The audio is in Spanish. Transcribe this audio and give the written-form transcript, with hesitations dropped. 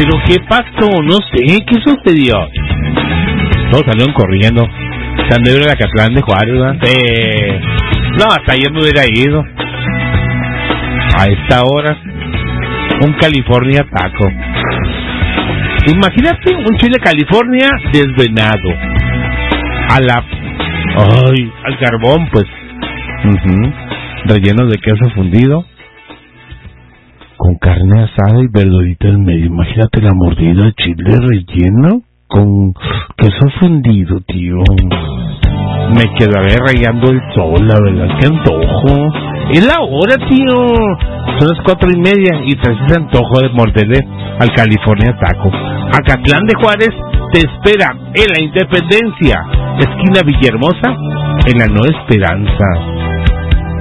¿Pero qué pasó? No sé, ¿qué sucedió? Todos salieron corriendo. San Pedro de Acatlán de Juárez, ¿verdad? No, hasta ayer me hubiera ido. A esta hora, un California taco. Imagínate un chile California desvenado. Al carbón, pues. Rellenos de queso fundido. Con carne asada y verdurita en medio. Imagínate la mordida de chile relleno con queso fundido, tío. Me quedaré rayando el sol, la verdad, qué antojo. Es la hora, tío. Son las 4:30 y traes ese antojo de morderle al California taco. Acatlán de Juárez te espera en la Independencia, esquina Villahermosa, en la Nueva Esperanza.